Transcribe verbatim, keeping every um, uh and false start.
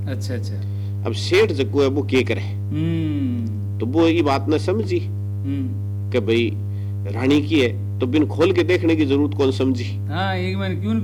अच्छा अच्छा। अब सेठ जको है वो क्या करे, तो वो ये बात न समझी कि भाई रानी की है तो बिन खोल के देखने की जरूरत कौन समझी। हाँ एक मैंने क्यों